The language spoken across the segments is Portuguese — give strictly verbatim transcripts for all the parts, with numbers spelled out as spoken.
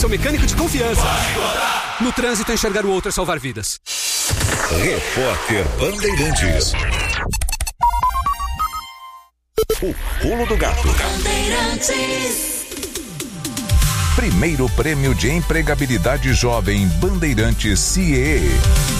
seu mecânico de confiança. No trânsito, enxergar o outro é salvar vidas. Repórter Bandeirantes. O pulo do gato. Primeiro prêmio de empregabilidade jovem Bandeirantes C E E.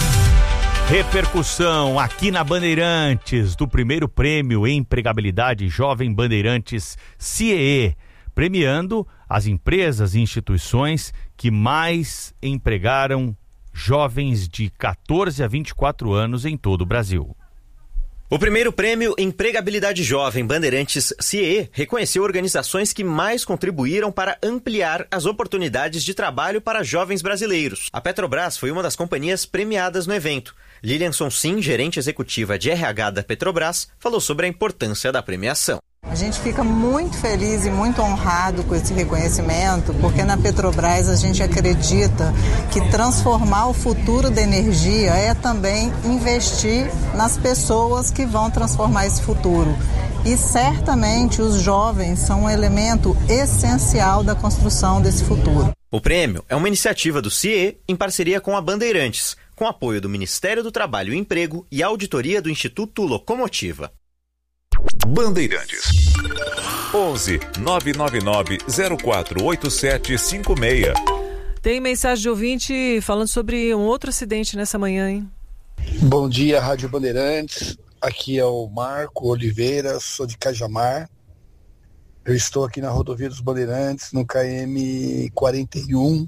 Repercussão aqui na Bandeirantes do primeiro prêmio Empregabilidade Jovem Bandeirantes C E E, premiando as empresas e instituições que mais empregaram jovens de catorze a vinte e quatro anos em todo o Brasil. O primeiro prêmio Empregabilidade Jovem Bandeirantes C E E reconheceu organizações que mais contribuíram para ampliar as oportunidades de trabalho para jovens brasileiros. A Petrobras foi uma das companhias premiadas no evento. Lilian Sonsin, gerente executiva de R H da Petrobras, falou sobre a importância da premiação. A gente fica muito feliz e muito honrado com esse reconhecimento, porque na Petrobras a gente acredita que transformar o futuro da energia é também investir nas pessoas que vão transformar esse futuro. E certamente os jovens são um elemento essencial da construção desse futuro. O prêmio é uma iniciativa do C E E em parceria com a Bandeirantes, com apoio do Ministério do Trabalho e Emprego e auditoria do Instituto Locomotiva. Bandeirantes. onze nove nove nove zero quatro oito sete cinco seis. Tem mensagem de ouvinte falando sobre um outro acidente nessa manhã, hein? Bom dia, Rádio Bandeirantes. Aqui é o Marco Oliveira, sou de Cajamar. Eu estou aqui na rodovia dos Bandeirantes, no K M quarenta e um,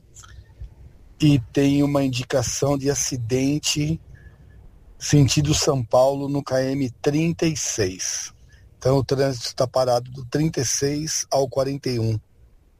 e tem uma indicação de acidente sentido São Paulo no K M trinta e seis. Então o trânsito está parado do trinta e seis ao quarenta e um.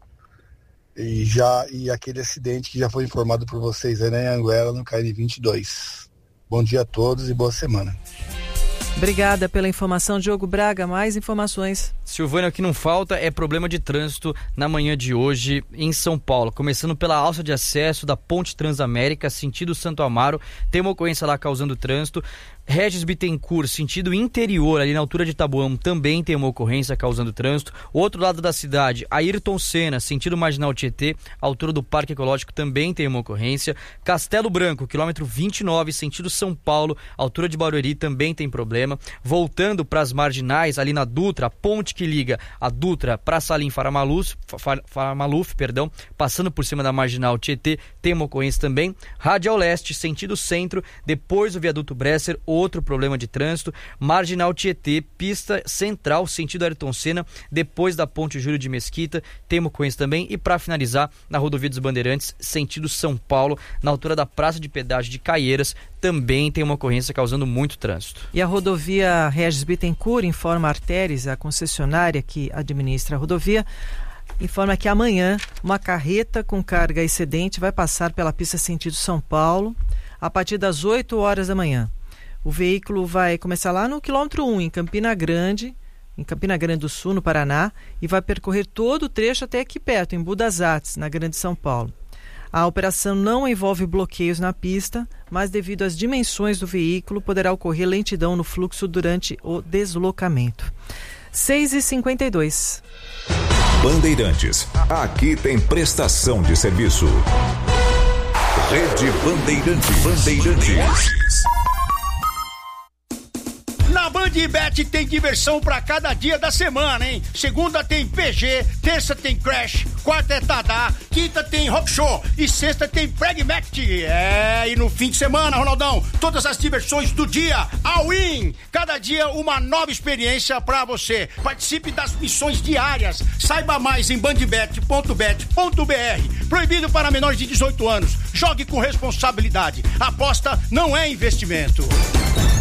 E, já, e aquele acidente que já foi informado por vocês aí na Anguera, no K M vinte e dois. Bom dia a todos e boa semana. Obrigada pela informação, Diogo Braga. Mais informações. Silvânia, o que não falta é problema de trânsito na manhã de hoje em São Paulo. Começando pela alça de acesso da Ponte Transamérica, sentido Santo Amaro. Tem uma ocorrência lá causando trânsito. Regis Bittencourt, sentido interior, ali na altura de Taboão, também tem uma ocorrência causando trânsito. O outro lado da cidade, Ayrton Senna, sentido Marginal Tietê, altura do Parque Ecológico, também tem uma ocorrência. Castelo Branco, quilômetro vinte e nove, sentido São Paulo, altura de Barueri, também tem problema. Voltando para as marginais, ali na Dutra, a ponte que liga a Dutra para Salim Faramaluf, Faramaluf, perdão, passando por cima da Marginal Tietê, tem uma ocorrência também. Radial Leste, sentido centro, depois do viaduto Bresser, outro problema de trânsito. Marginal Tietê, pista central, sentido Ayrton Senna, depois da ponte Júlio de Mesquita, tem uma ocorrência também. E para finalizar, na rodovia dos Bandeirantes, sentido São Paulo, na altura da Praça de Pedágio de Caieiras, também tem uma ocorrência causando muito trânsito. E a rodovia Regis Bittencourt informa a Artéries, a concessionária que administra a rodovia, informa que amanhã uma carreta com carga excedente vai passar pela pista sentido São Paulo a partir das oito horas da manhã. O veículo vai começar lá no quilômetro um, em Campina Grande, em Campina Grande do Sul, no Paraná, e vai percorrer todo o trecho até aqui perto, em Budas Artes, na Grande São Paulo. A operação não envolve bloqueios na pista, mas devido às dimensões do veículo, poderá ocorrer lentidão no fluxo durante o deslocamento. seis e cinquenta e dois. Bandeirantes. Aqui tem prestação de serviço. Rede Bandeirantes. Bandeirantes. Na Bandbet tem diversão pra cada dia da semana, hein? Segunda tem P G, terça tem Crash, quarta é Tadá, quinta tem Rock Show e sexta tem Pragmatic. É, e no fim de semana, Ronaldão, todas as diversões do dia, all in! Cada dia uma nova experiência pra você. Participe das missões diárias. Saiba mais em bandbet ponto bet ponto b r. Proibido para menores de dezoito anos. Jogue com responsabilidade. Aposta não é investimento.